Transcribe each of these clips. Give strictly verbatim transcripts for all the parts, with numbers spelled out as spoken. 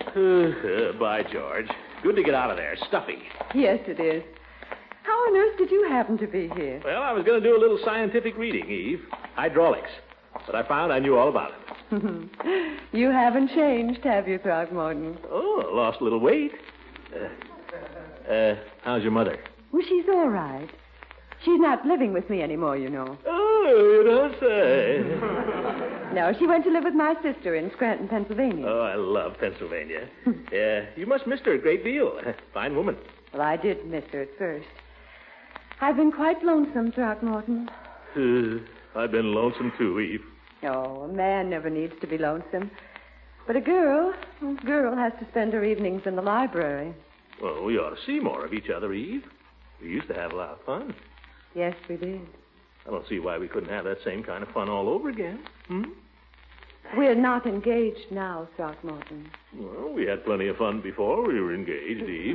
Uh, by George. Good to get out of there. Stuffy. Yes, it is. How on earth did you happen to be here? Well, I was going to do a little scientific reading, Eve. Hydraulics. But I found I knew all about it. You haven't changed, have you, Throckmorton? Oh, I lost a little weight. Uh, uh, how's your mother? Well, she's all right. She's not living with me anymore, you know. Oh, you don't say. No, she went to live with my sister in Scranton, Pennsylvania. Oh, I love Pennsylvania. Yeah, you must miss her a great deal. Fine woman. Well, I did miss her at first. I've been quite lonesome, Throckmorton. Uh, I've been lonesome too, Eve. Oh, a man never needs to be lonesome. But a girl, a girl has to spend her evenings in the library. Well, we ought to see more of each other, Eve. We used to have a lot of fun. Yes, we did. I don't see why we couldn't have that same kind of fun all over again. Hmm? We're not engaged now, Throckmorton. Well, we had plenty of fun before we were engaged, Eve.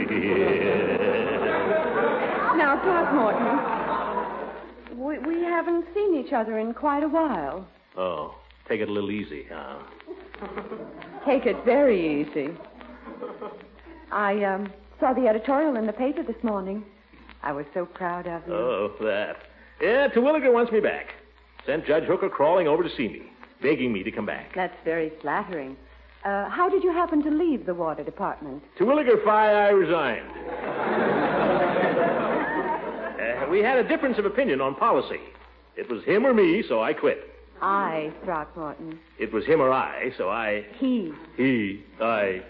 Now, Throckmorton, we, we haven't seen each other in quite a while. Oh, take it a little easy, huh? Take it very easy. I um, saw the editorial in the paper this morning. I was so proud of you. Oh, that. Yeah, Terwilliger wants me back. Sent Judge Hooker crawling over to see me, begging me to come back. That's very flattering. Uh, how did you happen to leave the water department? Terwilliger fi I resigned. uh, we had a difference of opinion on policy. It was him or me, so I quit. I, Throckmorton. It was him or I, so I... He. He. I.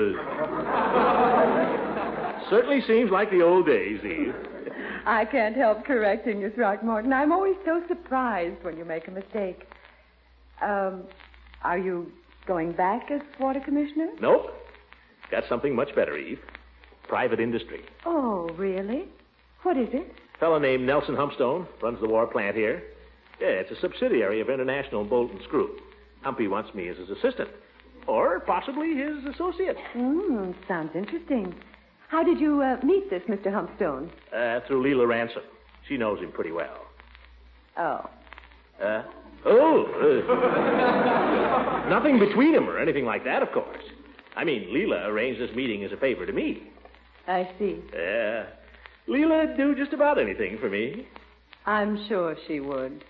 Uh... Certainly seems like the old days, Eve. I can't help correcting you, Throckmorton. I'm always so surprised when you make a mistake. Um, are you going back as water commissioner? Nope. Got something much better, Eve. Private industry. Oh, really? What is it? A fellow named Nelson Humpstone runs the war plant here. Yeah, it's a subsidiary of International Bolt and Screw. Humpy wants me as his assistant. Or possibly his associate. Mm, sounds interesting. How did you uh, meet this Mister Humpstone? Uh, through Leela Ransom. She knows him pretty well. Oh. Uh, oh. Uh, nothing between them or anything like that, of course. I mean, Leela arranged this meeting as a favor to me. I see. Yeah. Uh, Leela'd do just about anything for me. I'm sure she would.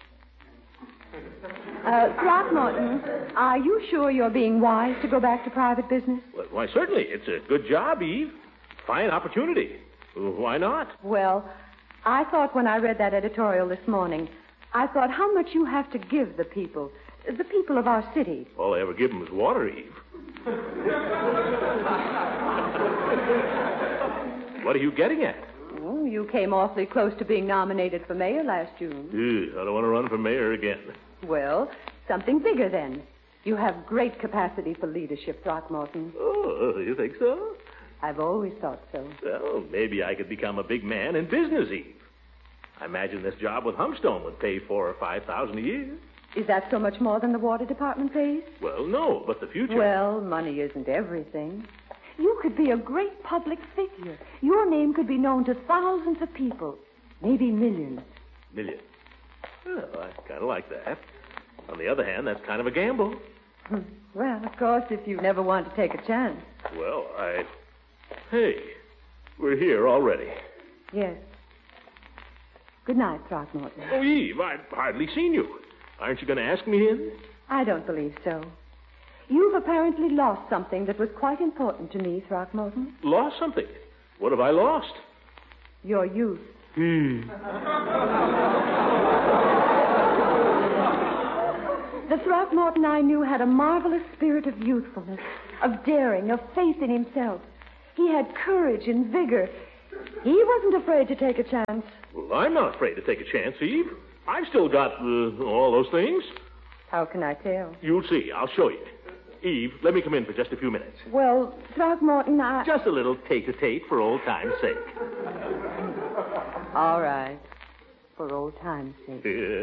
Uh, Throckmorton, are you sure you're being wise to go back to private business? Well, why, certainly. It's a good job, Eve. Fine opportunity. Why not? Well, I thought when I read that editorial this morning, I thought how much you have to give the people, the people of our city. All I ever give them is water, Eve. What are you getting at? Oh, you came awfully close to being nominated for mayor last June. Ew, I don't want to run for mayor again. Well, something bigger then. You have great capacity for leadership, Throckmorton. Oh, you think so? I've always thought so. Well, maybe I could become a big man in business, Eve. I imagine this job with Humpstone would pay four or five thousand a year. Is that so much more than the water department pays? Well, no, but the future. Well, money isn't everything. You could be a great public figure. Your name could be known to thousands of people, maybe millions. Millions? Well, I kind of like that. On the other hand, that's kind of a gamble. Well, of course, if you never want to take a chance. Well, I... Hey, we're here already. Yes. Good night, Throckmorton. Oh, Eve, I've hardly seen you. Aren't you going to ask me in? I don't believe so. You've apparently lost something that was quite important to me, Throckmorton. Lost something? What have I lost? Your youth. Hmm. The Throckmorton I knew had a marvelous spirit of youthfulness, of daring, of faith in himself. He had courage and vigor. He wasn't afraid to take a chance. Well, I'm not afraid to take a chance, Eve. I've still got uh, all those things. How can I tell? You'll see. I'll show you. Eve, let me come in for just a few minutes. Well, Throckmorton, I... Just a little tete-a-tete for old time's sake. All right. For old time's sake.